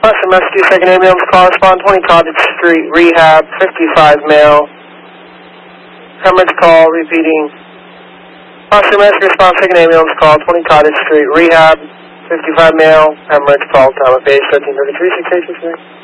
Western Massachusetts, second ambulance call, respond 20 Cottage Street, rehab, 55 male. Hemorrhage call, repeating. Western Massachusetts, respond second ambulance call, 20 Cottage Street, rehab, 55 male, hemorrhage call, time of page 1333, 686.